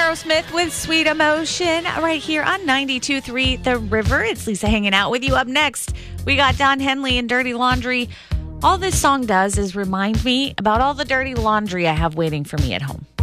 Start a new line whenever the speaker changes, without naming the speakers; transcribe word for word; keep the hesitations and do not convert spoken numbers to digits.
Aerosmith with Sweet Emotion right here on ninety-two point three The River. It's Lisa hanging out with you. Up next, we got Don Henley and Dirty Laundry. All this song does is remind me about all the dirty laundry I have waiting for me at home.